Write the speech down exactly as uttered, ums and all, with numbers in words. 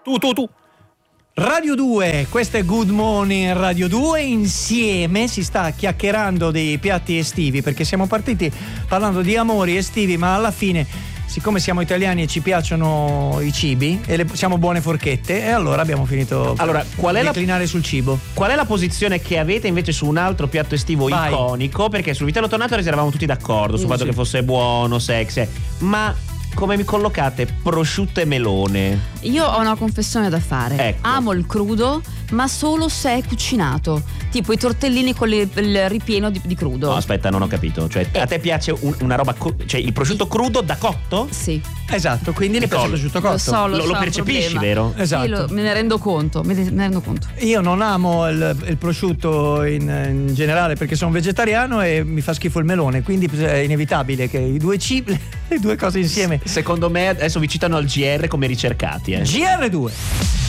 Tu, tu, tu. Radio due, questo è Good Morning Radio due, insieme si sta chiacchierando dei piatti estivi, perché siamo partiti parlando di amori estivi, ma alla fine, siccome siamo italiani e ci piacciono i cibi e le, siamo buone forchette, e allora abbiamo finito allora, qual è declinare la, sul cibo. Qual è la posizione che avete invece su un altro piatto estivo Vai. iconico? Perché sul vitello tonnato eravamo tutti d'accordo sul Mm, fatto sì. che fosse buono, sexy, ma come mi collocate prosciutto e melone? Io ho una confessione da fare. Ecco. Amo il crudo, ma solo se è cucinato. Tipo i tortellini con le- il ripieno di, di crudo. No, aspetta, non ho capito. Cioè, a te piace un- una roba co- cioè il prosciutto crudo da cotto? Sì. Esatto, quindi Che ne piace il collo. prosciutto Lo cotto. so, lo, Lo- so, lo è un percepisci, problema. vero? Esatto. Sì, lo- me ne rendo conto, me ne, me ne rendo conto. Io non amo il, il prosciutto in, in generale perché sono vegetariano e mi fa schifo il melone, quindi è inevitabile che i due cibi, le due cose insieme. Secondo me adesso vi citano al G R come ricercati, eh. G R due.